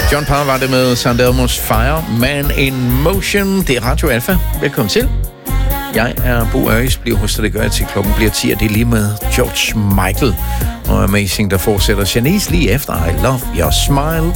John Parr var det med Sandelmos Fire, Man in Motion. Det er Radio Alpha. Velkommen til. Jeg er Bo Øjes, bliver hos dig, det gør jeg til klokken bliver 10, og det er lige med George Michael og Amazing, der fortsætter. Janice lige efter I Love Your Smile.